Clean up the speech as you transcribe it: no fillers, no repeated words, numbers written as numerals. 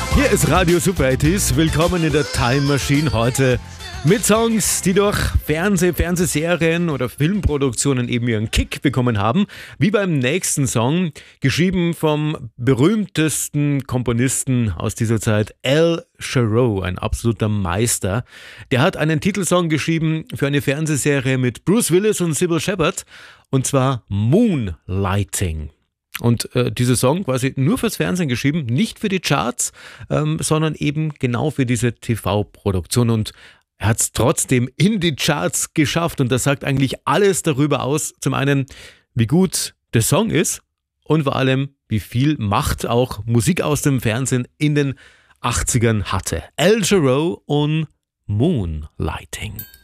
Hier ist Radio Super 80s. Willkommen in der Time Machine heute mit Songs, die durch Fernsehserien oder Filmproduktionen eben ihren Kick bekommen haben. Wie beim nächsten Song, geschrieben vom berühmtesten Komponisten aus dieser Zeit, Al Jarreau, ein absoluter Meister. Der hat einen Titelsong geschrieben für eine Fernsehserie mit Bruce Willis und Sybil Shepherd, und zwar Moonlighting. Und dieser Song quasi nur fürs Fernsehen geschrieben, nicht für die Charts, sondern eben genau für diese TV-Produktion. Und er hat es trotzdem in die Charts geschafft. Und das sagt eigentlich alles darüber aus. Zum einen, wie gut der Song ist und vor allem, wie viel Macht auch Musik aus dem Fernsehen in den 80ern hatte. Al Jarreau und Moonlighting.